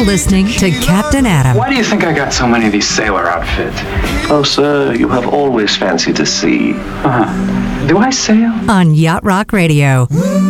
listening to Captain Adam. Why do you think I got so many of these sailor outfits? Oh, sir, you have always fancied the sea. Do I sail? On Yacht Rock Radio.